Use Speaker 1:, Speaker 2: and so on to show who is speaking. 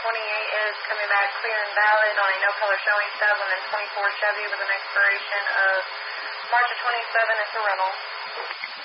Speaker 1: 28 is coming back clear and valid on a no-color showing stub, and then 24 Chevy with an expiration of March of 27. It's a rental.